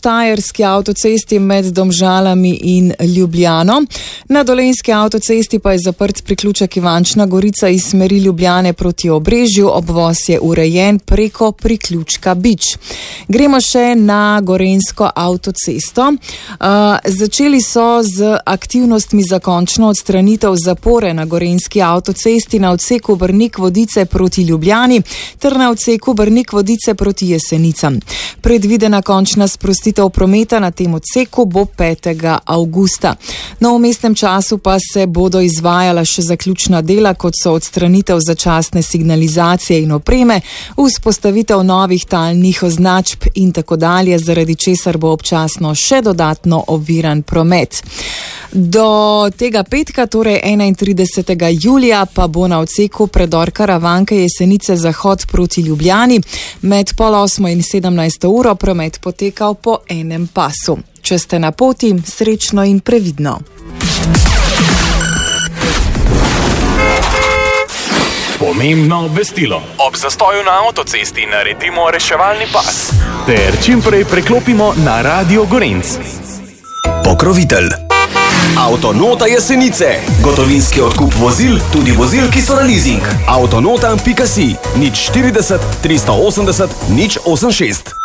štajerski avtocesti med Domžalami in Ljubljano. Na dolenjski avtocesti pa je zaprt priključek Ivančna Gorica iz smeri Ljubljane proti Obrežju, obvoz je urejen preko priključka Bič. Gremo še na gorenjsko avtocesto. Začeli so z aktivnostmi za končno odstranitev zapore na gorenjski avtocesti na odseku Brnik-Vodice proti Ljubljani ter na odseku Brnik-Vodice proti Jesenicam. Predvidena končna sprostitev prometa na tem odseku bo 5. avgusta. Na vmesnem času pa se bodo izvajala še zaključna dela, kot so odstranitev začasne signalizacije in opreme, vzpostavitev novih talnih označb in tako dalje, zaradi česar bo občasno še dodatno oviran promet. Do tega petka, torej 31. julija, pa bo na odseku predor Karavanke Jesenice zahod proti Ljubljani med 8:30 in 17. uro promet potekal po enem pasu. Če ste na poti, srečno in previdno. Pomembno obvestilo. Ob zastoju na avtocesti naredimo reševalni pas ter čim prej preklopimo na Radio Gorenc. Pokrovitelj Avtonota Jesenice. Gotovinski odkup vozil, tudi vozil, ki so na leasing. Avtonota.si, 040 380 086.